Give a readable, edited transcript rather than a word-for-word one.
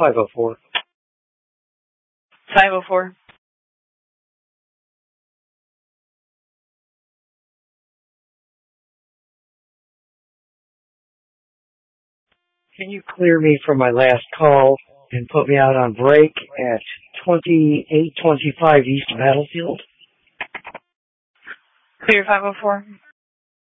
504. 504. Can you clear me from my last call and put me out on break at 2825 East Battlefield? Clear 504.